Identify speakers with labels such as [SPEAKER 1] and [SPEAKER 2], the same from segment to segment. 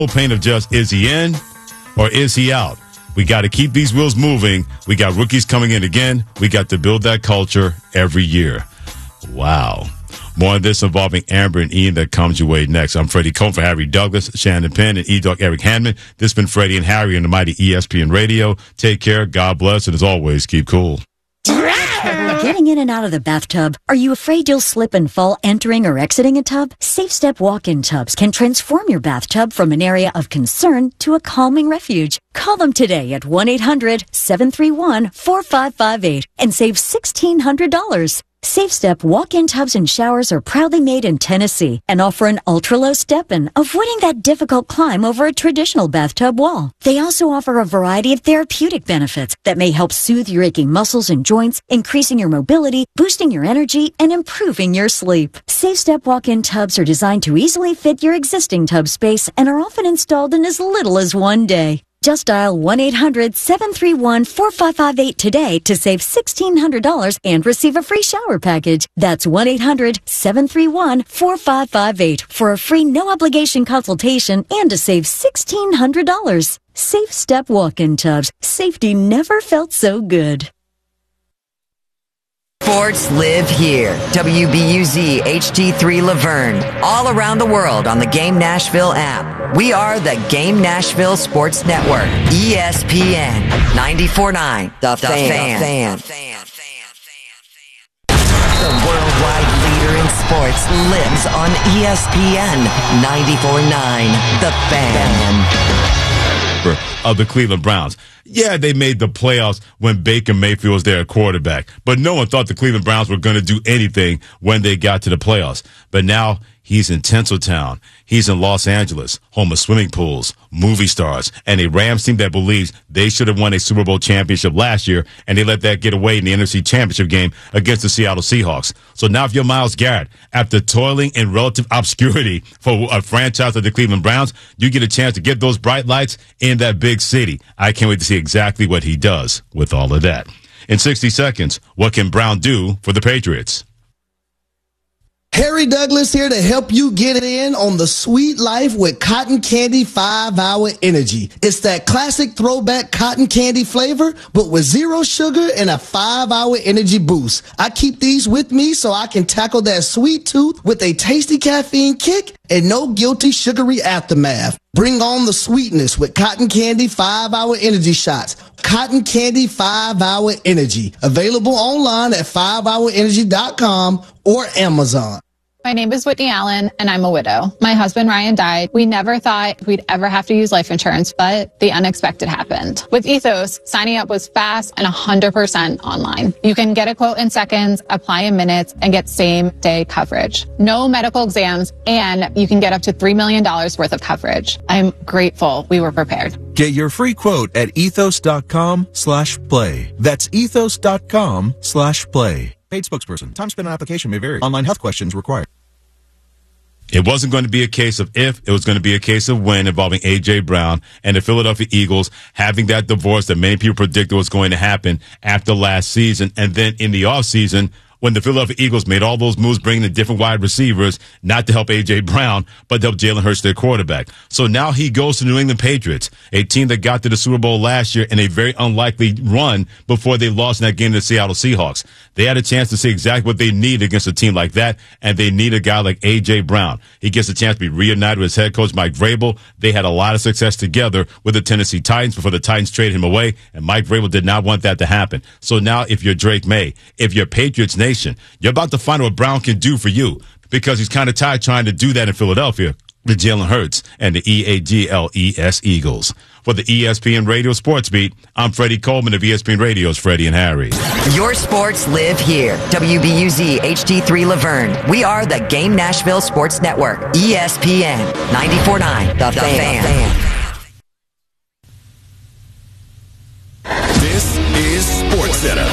[SPEAKER 1] Pain of just, is he in or is he out? We got to keep these wheels moving. We got rookies coming in again. We got to build that culture every year. Wow. More on this involving Amber and Ian that comes your way next. I'm Freddie Combs for Harry Douglas, Shannon Penn, and E-Dog Eric Hanman. This has been Freddie and Harry on the mighty ESPN Radio. Take care, God bless, and as always, keep cool.
[SPEAKER 2] Getting in and out of the bathtub? Are you afraid you'll slip and fall entering or exiting a tub? Safe Step walk-in tubs can transform your bathtub from an area of concern to a calming refuge. Call them today at 1-800-731-4558 and save $1,600. Safe Step walk-in tubs and showers are proudly made in Tennessee and offer an ultra-low step-in, avoiding that difficult climb over a traditional bathtub wall. They also offer a variety of therapeutic benefits that may help soothe your aching muscles and joints, increasing your mobility, boosting your energy, and improving your sleep. Safe Step walk-in tubs are designed to easily fit your existing tub space and are often installed in as little as one day. Just dial 1-800-731-4558 today to save $1,600 and receive a free shower package. That's 1-800-731-4558 for a free no-obligation consultation and to save $1,600. Safe Step walk-in tubs. Safety never felt so good.
[SPEAKER 3] Sports live here. WBUZ HD3 Laverne. All around the world on the Game Nashville app. We are the Game Nashville Sports Network. ESPN 94.9. The Fan. The worldwide leader in sports lives on ESPN 94.9. The Fan.
[SPEAKER 1] Of the Cleveland Browns. Yeah, they made the playoffs when Baker Mayfield was their quarterback, but no one thought the Cleveland Browns were going to do anything when they got to the playoffs. But now he's in Tinseltown. He's in Los Angeles, home of swimming pools, movie stars, and a Rams team that believes they should have won a Super Bowl championship last year, and they let that get away in the NFC Championship game against the Seattle Seahawks. So now if you're Myles Garrett, after toiling in relative obscurity for a franchise like the Cleveland Browns, you get a chance to get those bright lights in that big city. I can't wait to see exactly what he does with all of that. In 60 seconds, what can Brown do for the Patriots?
[SPEAKER 4] Harry Douglas here to help you get it in on the sweet life with Cotton Candy 5-Hour Energy. It's that classic throwback cotton candy flavor, but with zero sugar and a 5-hour energy boost. I keep these with me so I can tackle that sweet tooth with a tasty caffeine kick and no guilty sugary aftermath. Bring on the sweetness with Cotton Candy 5-Hour Energy Shots. Cotton Candy 5-Hour Energy. Available online at 5hourenergy.com or Amazon.
[SPEAKER 5] My name is Whitney Allen, and I'm a widow. My husband, Ryan, died. We never thought we'd ever have to use life insurance, but the unexpected happened. With Ethos, signing up was fast and 100% online. You can get a quote in seconds, apply in minutes, and get same-day coverage. No medical exams, and you can get up to $3 million worth of coverage. I'm grateful we were prepared.
[SPEAKER 6] Get your free quote at ethos.com/play. That's ethos.com/play. Paid spokesperson. Time spent on application may vary. Online health questions required.
[SPEAKER 1] It wasn't going to be a case of if, it was going to be a case of when, involving A.J. Brown and the Philadelphia Eagles having that divorce that many people predicted was going to happen after last season. And then in the offseason, when the Philadelphia Eagles made all those moves, bringing in different wide receivers, not to help A.J. Brown, but to help Jalen Hurts, their quarterback. So now he goes to New England Patriots, a team that got to the Super Bowl last year in a very unlikely run before they lost in that game to the Seattle Seahawks. They had a chance to see exactly what they need against a team like that, and they need a guy like A.J. Brown. He gets a chance to be reunited with his head coach, Mike Vrabel. They had a lot of success together with the Tennessee Titans before the Titans traded him away, and Mike Vrabel did not want that to happen. So now if you're Drake May, if you're Patriots Nation, you're about to find out what Brown can do for you, because he's kind of tired trying to do that in Philadelphia with Jalen Hurts and the EAGLES Eagles. For the ESPN Radio Sports Beat, I'm Freddie Coleman of ESPN Radio's Freddie and Harry.
[SPEAKER 3] Your sports live here. WBUZ HD3 Laverne. We are the Game Nashville Sports Network. ESPN 94.9. The Fan.
[SPEAKER 7] This is SportsCenter.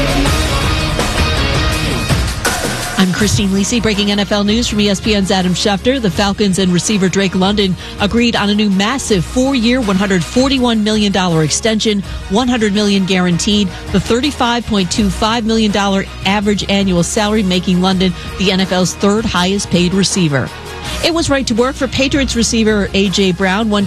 [SPEAKER 8] I'm Christine Lisi, breaking NFL news from ESPN's Adam Schefter. The Falcons and receiver Drake London agreed on a new massive 4-year, $141 million extension, $100 million guaranteed, the $35.25 million average annual salary, making London the NFL's third highest paid receiver. It was right to work for Patriots receiver A.J. Brown. One